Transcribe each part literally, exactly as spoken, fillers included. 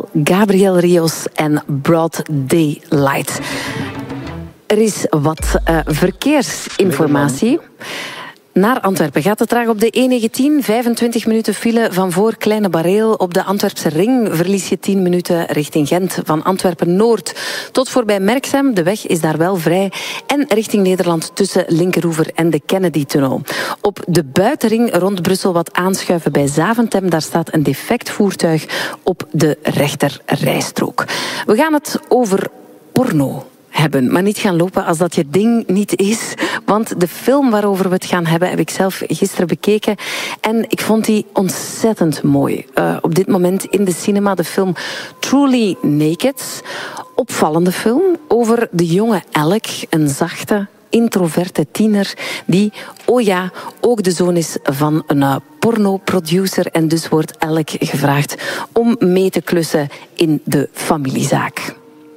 Chanel, Gabriel Rios en Broad Daylight. Er is wat uh, verkeersinformatie. Naar Antwerpen gaat het traag op de E negentien. vijfentwintig minuten file van voor Kleine Bareel. Op de Antwerpse ring verlies je tien minuten richting Gent. Van Antwerpen-Noord tot voorbij Merksem. De weg is daar wel vrij. En richting Nederland tussen Linkeroever en de Kennedy-tunnel. Op de buitenring rond Brussel wat aanschuiven bij Zaventem. Daar staat een defect voertuig op de rechter rijstrook. We gaan het over porno hebben, maar niet gaan lopen als dat je ding niet is. Want de film waarover we het gaan hebben, heb ik zelf gisteren bekeken. En ik vond die ontzettend mooi. Uh, op dit moment in de cinema de film Truly Naked. Opvallende film over de jonge Alec, een zachte, introverte tiener die, oh ja, ook de zoon is van een uh, pornoproducer. En dus wordt Alec gevraagd om mee te klussen in de familiezaak.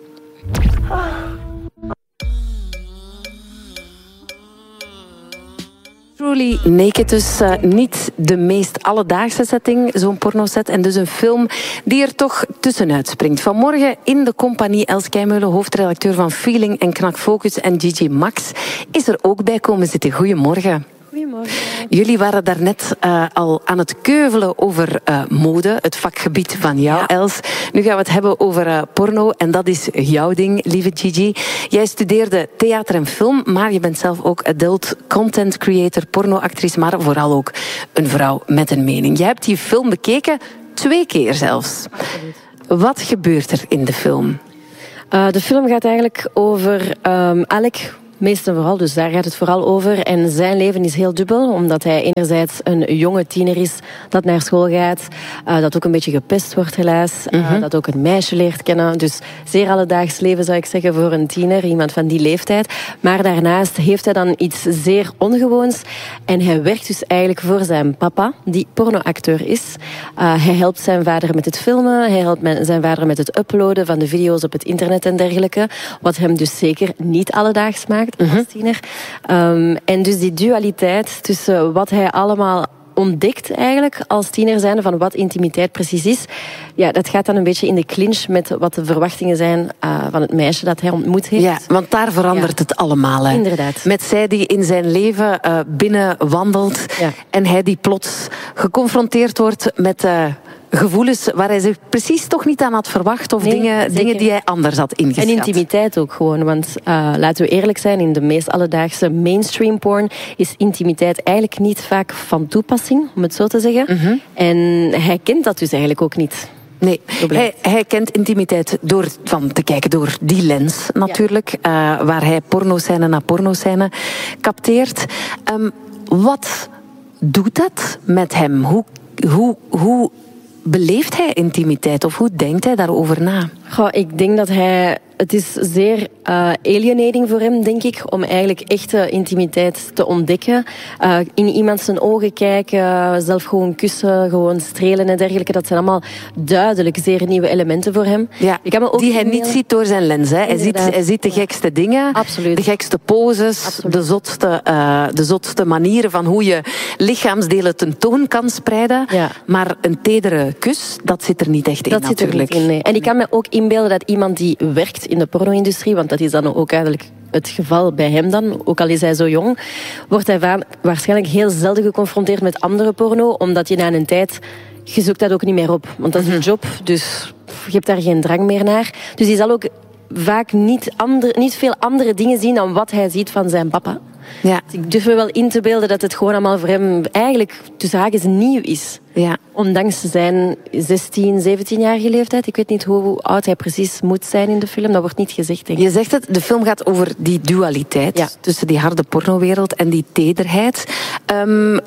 Truly Naked, dus uh, niet de meest alledaagse setting, zo'n pornoset. En dus een film die er toch tussenuit springt. Vanmorgen in de compagnie Els Keimeulen, hoofdredacteur van Feeling en Knak Focus, en Gigi Max is er ook bij komen zitten. Goedemorgen. Goedemorgen. Jullie waren daarnet uh, al aan het keuvelen over uh, mode, het vakgebied van jou, ja. Els. Nu gaan we het hebben over uh, porno en dat is jouw ding, lieve Gigi. Jij studeerde theater en film, maar je bent zelf ook adult content creator, pornoactrice, maar vooral ook een vrouw met een mening. Jij hebt die film bekeken, twee keer zelfs. Absoluut. Wat gebeurt er in de film? Uh, de film gaat eigenlijk over um, Alec. Meest en vooral, dus daar gaat het vooral over. En zijn leven is heel dubbel, omdat hij enerzijds een jonge tiener is dat naar school gaat, uh, dat ook een beetje gepest wordt helaas, uh, mm-hmm. dat ook een meisje leert kennen. Dus zeer alledaags leven zou ik zeggen voor een tiener, iemand van die leeftijd. Maar daarnaast heeft hij dan iets zeer ongewoons. En hij werkt dus eigenlijk voor zijn papa, die pornoacteur is. Uh, hij helpt zijn vader met het filmen, hij helpt zijn vader met het uploaden van de video's op het internet en dergelijke. Wat hem dus zeker niet alledaags maakt. Mm-hmm. Als tiener. Um, en dus die dualiteit tussen wat hij allemaal ontdekt eigenlijk als tiener zijnde van wat intimiteit precies is, ja, dat gaat dan een beetje in de clinch met wat de verwachtingen zijn uh, van het meisje dat hij ontmoet heeft. Ja, want daar verandert ja. het allemaal. Hè. Inderdaad. Met zij die in zijn leven uh, binnen wandelt ja. en hij die plots geconfronteerd wordt met Uh, gevoelens waar hij zich precies toch niet aan had verwacht of nee, dingen, dingen die hij anders had ingeschat. En intimiteit ook gewoon, want uh, laten we eerlijk zijn, in de meest alledaagse mainstream porn is intimiteit eigenlijk niet vaak van toepassing, om het zo te zeggen. Mm-hmm. En hij kent dat dus eigenlijk ook niet. Nee, hij, hij kent intimiteit door van te kijken door die lens natuurlijk, ja. uh, waar hij pornoscène na pornoscène capteert. Um, wat doet dat met hem? Hoe, hoe, hoe beleeft hij intimiteit of hoe denkt hij daarover na? Goh, ik denk dat hij... Het is zeer uh, alienating voor hem, denk ik, om eigenlijk echte intimiteit te ontdekken. Uh, in iemand zijn ogen kijken, zelf gewoon kussen, gewoon strelen en dergelijke. Dat zijn allemaal duidelijk zeer nieuwe elementen voor hem. Ja, ik kan me ook die hij niet ziet door zijn lens. Hè. Hij, ziet, hij ziet de gekste dingen, Absoluut. de gekste poses, de zotste, uh, de zotste manieren van hoe je lichaamsdelen tentoon kan spreiden. Ja. Maar een tedere kus, dat zit er niet echt in dat natuurlijk. Zit er niet in, nee. En ik kan me ook inbeelden dat iemand die werkt in de porno-industrie, want dat is dan ook eigenlijk het geval bij hem dan, ook al is hij zo jong, wordt hij va- waarschijnlijk heel zelden geconfronteerd met andere porno, omdat je na een tijd, je zoekt dat ook niet meer op. Want dat is een job, dus je hebt daar geen drang meer naar. Dus hij zal ook vaak niet, ander, niet veel andere dingen zien dan wat hij ziet van zijn papa. Ja. Ik durf me wel in te beelden dat het gewoon allemaal voor hem eigenlijk tussen haakjes nieuw is. Ja. Ondanks zijn zestien, zeventienjarige leeftijd. Ik weet niet hoe oud hij precies moet zijn in de film. Dat wordt niet gezegd, denk ik. Je zegt het, de film gaat over die dualiteit ja. tussen die harde pornowereld en die tederheid. Um,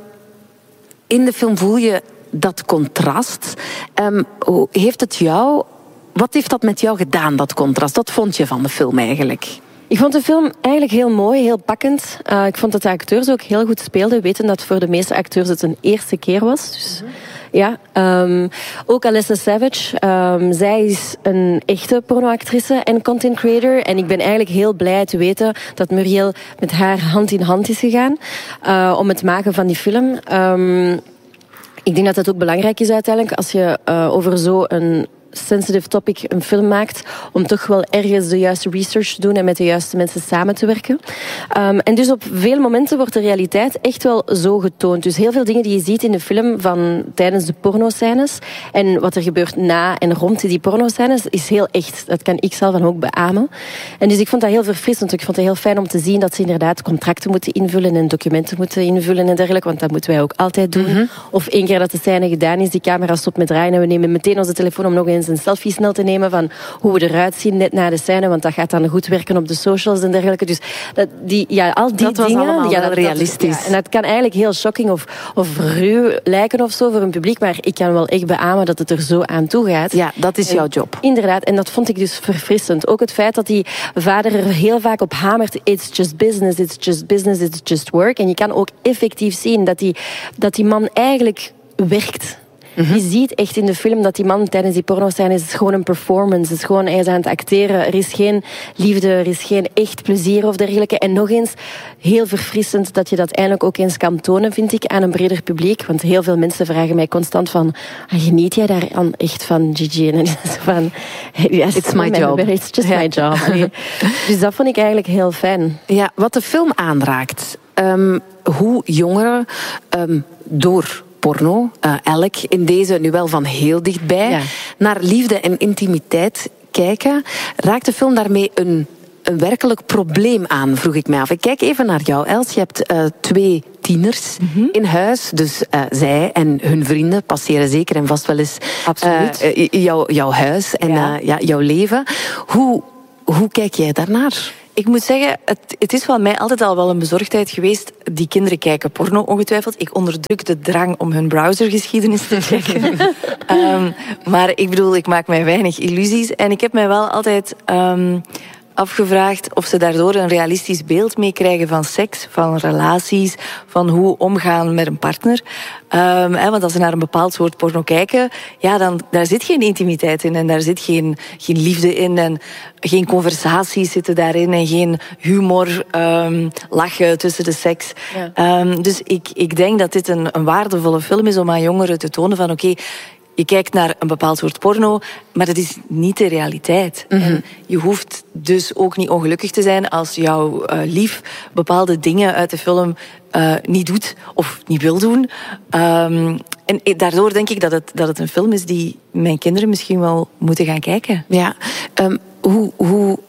in de film voel je dat contrast. Um, heeft het jou... Wat heeft dat met jou gedaan, dat contrast? Wat vond je van de film eigenlijk? Ik vond de film eigenlijk heel mooi, heel pakkend. Uh, ik vond dat de acteurs ook heel goed speelden. Weten dat voor de meeste acteurs het een eerste keer was. Dus, mm-hmm. ja, um, ook Alessa Savage. Um, zij is een echte pornoactrice en content creator. En ik ben eigenlijk heel blij te weten dat Muriel met haar hand in hand is gegaan. Uh, om het maken van die film. Um, ik denk dat dat ook belangrijk is uiteindelijk. Als je uh, over zo'n sensitive topic een film maakt, om toch wel ergens de juiste research te doen en met de juiste mensen samen te werken. Um, en dus op veel momenten wordt de realiteit echt wel zo getoond. Dus heel veel dingen die je ziet in de film van tijdens de pornoscènes en wat er gebeurt na en rond die pornoscènes is heel echt. Dat kan ik zelf dan ook beamen. En dus ik vond dat heel verfrissend. Ik vond het heel fijn om te zien dat ze inderdaad contracten moeten invullen en documenten moeten invullen en dergelijke, want dat moeten wij ook altijd doen. Mm-hmm. Of één keer dat de scène gedaan is, die camera stopt met draaien en we nemen meteen onze telefoon om nog eens een selfie snel te nemen van hoe we eruit zien net na de scène, want dat gaat dan goed werken op de socials en dergelijke. Dus dat, die, ja, al die dat was dingen, allemaal ja, wel dat, realistisch. Dat, ja, en dat kan eigenlijk heel shocking of, of ruw lijken of zo voor een publiek, maar ik kan wel echt beamen dat het er zo aan toe gaat. Ja, dat is en, jouw job. Inderdaad, en dat vond ik dus verfrissend. Ook het feit dat die vader er heel vaak op hamert, it's just business, it's just business, it's just work. En je kan ook effectief zien dat die, dat die man eigenlijk werkt. Mm-hmm. Je ziet echt in de film dat die man tijdens die pornoscène is gewoon een performance. Het is gewoon, hij is aan het acteren. Er is geen liefde, er is geen echt plezier of dergelijke. En nog eens, heel verfrissend dat je dat eindelijk ook eens kan tonen, vind ik, aan een breder publiek. Want heel veel mensen vragen mij constant van, geniet jij daar aan echt van, Gigi? En dan is het van, yes, it's my job. It's just yeah. my job. Allee. Dus dat vond ik eigenlijk heel fijn. Ja, wat de film aanraakt, um, hoe jongeren um, door porno, uh, elk in deze nu wel van heel dichtbij, ja. naar liefde en intimiteit kijken, raakt de film daarmee een, een werkelijk probleem aan, vroeg ik mij af. Ik kijk even naar jou, Els. Je hebt uh, twee tieners mm-hmm. in huis, dus uh, zij en hun vrienden passeren zeker en vast wel eens uh, uh, jou, jouw huis en ja. Uh, ja, jouw leven. Hoe, hoe kijk jij daarnaar? Ik moet zeggen, het, het is van mij altijd al wel een bezorgdheid geweest. Die kinderen kijken porno ongetwijfeld. Ik onderdruk de drang om hun browsergeschiedenis te checken. um, maar ik bedoel, ik maak mij weinig illusies. En ik heb mij wel altijd um, afgevraagd of ze daardoor een realistisch beeld meekrijgen van seks, van relaties, van hoe omgaan met een partner. Um, hè, want als ze naar een bepaald soort porno kijken, ja, dan daar zit geen intimiteit in en daar zit geen, geen liefde in en geen conversaties zitten daarin en geen humor, um, lachen tussen de seks. Ja. Um, dus ik, ik denk dat dit een, een waardevolle film is om aan jongeren te tonen van oké, okay, je kijkt naar een bepaald soort porno, maar dat is niet de realiteit. Mm-hmm. En je hoeft dus ook niet ongelukkig te zijn als jouw uh, lief bepaalde dingen uit de film uh, niet doet of niet wil doen. Um, en daardoor denk ik dat het, dat het een film is die mijn kinderen misschien wel moeten gaan kijken. Ja, um, hoe... hoe...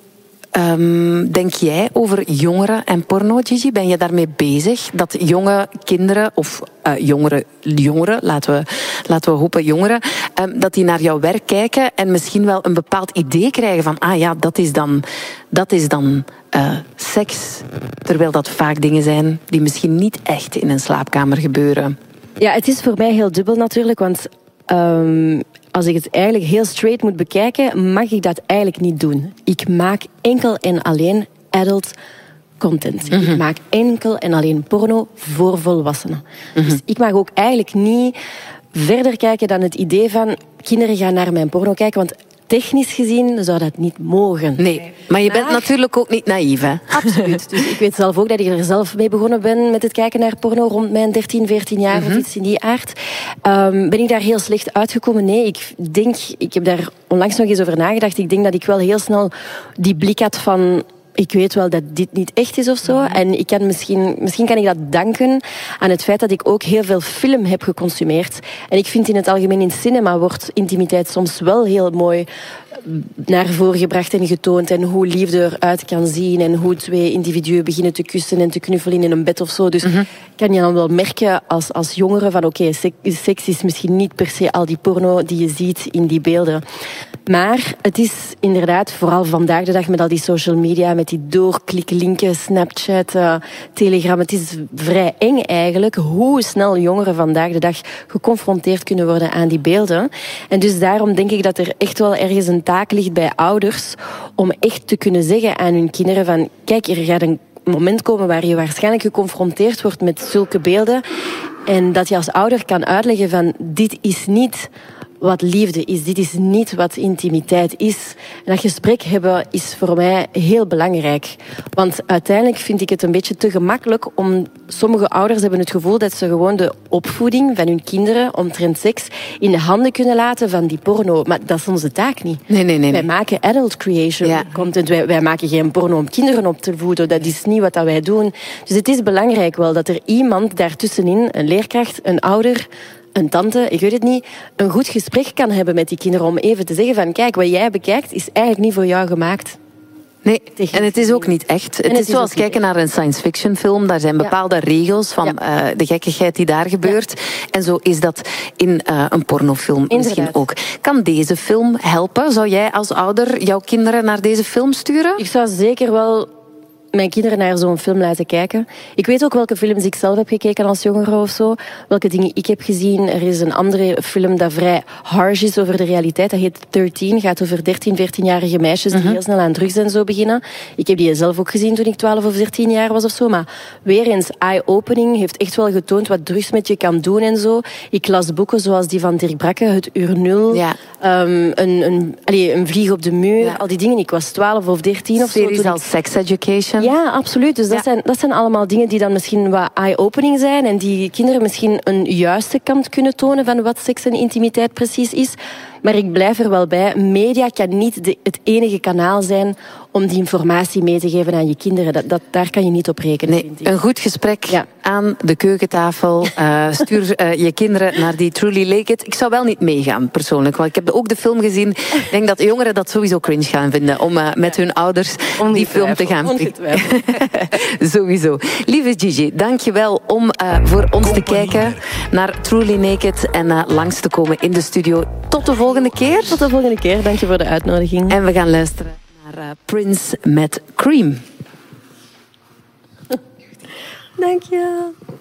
Um, denk jij over jongeren en porno, Gigi? Ben je daarmee bezig? Dat jonge kinderen, of uh, jongeren, jongeren laten, we, laten we hopen jongeren, um, dat die naar jouw werk kijken en misschien wel een bepaald idee krijgen van, ah ja, dat is dan, dat is dan uh, seks. Terwijl dat vaak dingen zijn die misschien niet echt in een slaapkamer gebeuren. Ja, het is voor mij heel dubbel natuurlijk, want Um, als ik het eigenlijk heel straight moet bekijken, mag ik dat eigenlijk niet doen. Ik maak enkel en alleen adult content. Mm-hmm. Ik maak enkel en alleen porno voor volwassenen. Mm-hmm. Dus ik mag ook eigenlijk niet verder kijken dan het idee van kinderen gaan naar mijn porno kijken, want technisch gezien zou dat niet mogen. Nee, maar je maar... bent natuurlijk ook niet naïef, hè? Absoluut. Dus ik weet zelf ook dat ik er zelf mee begonnen ben met het kijken naar porno rond mijn dertien, veertien jaar mm-hmm. of iets in die aard. Um, ben ik daar heel slecht uitgekomen? Nee, ik denk, ik heb daar onlangs nog eens over nagedacht. Ik denk dat ik wel heel snel die blik had van, ik weet wel dat dit niet echt is of zo. Mm-hmm. En ik kan misschien, misschien kan ik dat danken aan het feit dat ik ook heel veel film heb geconsumeerd. En ik vind in het algemeen in cinema wordt intimiteit soms wel heel mooi naar voren gebracht en getoond. En hoe liefde eruit kan zien. En hoe twee individuen beginnen te kussen en te knuffelen in een bed of zo. Dus mm-hmm. kan je dan wel merken als, als jongere van oké, okay, seks is misschien niet per se al die porno die je ziet in die beelden. Maar het is inderdaad, vooral vandaag de dag met al die social media, met die doorkliklinken, Snapchat, uh, Telegram. Het is vrij eng eigenlijk hoe snel jongeren vandaag de dag geconfronteerd kunnen worden aan die beelden. En dus daarom denk ik dat er echt wel ergens een taak ligt bij ouders om echt te kunnen zeggen aan hun kinderen van kijk, er gaat een moment komen waar je waarschijnlijk geconfronteerd wordt met zulke beelden en dat je als ouder kan uitleggen van dit is niet wat liefde is. Dit is niet wat intimiteit is. En dat gesprek hebben is voor mij heel belangrijk. Want uiteindelijk vind ik het een beetje te gemakkelijk om... Sommige ouders hebben het gevoel dat ze gewoon de opvoeding van hun kinderen omtrent seks in de handen kunnen laten van die porno. Maar dat is onze taak niet. Nee, nee, nee. Wij maken adult creation ja. content. Wij, wij maken geen porno om kinderen op te voeden. Dat is niet wat wij doen. Dus het is belangrijk wel dat er iemand daartussenin, een leerkracht, een ouder... een tante, ik weet het niet, een goed gesprek kan hebben met die kinderen om even te zeggen van kijk, wat jij bekijkt is eigenlijk niet voor jou gemaakt. Nee, en het is ook niet echt. Het, het is zoals kijken naar een science fiction film. Daar zijn bepaalde ja. regels van ja. uh, de gekkigheid die daar gebeurt. Ja. En zo is dat in uh, een pornofilm Inderdaad. misschien ook. Kan deze film helpen? Zou jij als ouder jouw kinderen naar deze film sturen? Ik zou zeker wel... mijn kinderen naar zo'n film laten kijken. Ik weet ook welke films ik zelf heb gekeken als jongere of zo. Welke dingen ik heb gezien. Er is een andere film dat vrij harsh is over de realiteit. Dat heet dertien. Gaat over dertien, veertienjarige meisjes die uh-huh. heel snel aan drugs en zo beginnen. Ik heb die zelf ook gezien toen ik twaalf of dertien jaar was of zo. Maar weer eens, eye-opening heeft echt wel getoond wat drugs met je kan doen en zo. Ik las boeken zoals die van Dirk Brakke, Het Uur Nul. Ja. Um, een, een, allee, een Vlieg op de Muur. Ja. Al die dingen. Ik was twaalf of dertien of zo. Series als Sex Education. Ja, absoluut. Dus dat, ja. zijn, dat zijn allemaal dingen die dan misschien wat eye-opening zijn en die kinderen misschien een juiste kant kunnen tonen van wat seks en intimiteit precies is. Maar ik blijf er wel bij. Media kan niet de, het enige kanaal zijn om die informatie mee te geven aan je kinderen. Dat, dat, daar kan je niet op rekenen. Nee, een goed gesprek ja. aan de keukentafel. Uh, stuur uh, je kinderen naar die Truly Lake It. Ik zou wel niet meegaan, persoonlijk. Want ik heb ook de film gezien. Ik denk dat jongeren dat sowieso cringe gaan vinden. Om uh, met hun ouders die film te gaan pikken. Sowieso. Lieve Gigi, dank je wel om uh, voor ons te kijken naar Truly Naked. En uh, langs te komen in de studio. Tot de volgende keer. Tot de volgende keer. Dank je voor de uitnodiging. En we gaan luisteren naar uh, Prince met Cream. Dank je.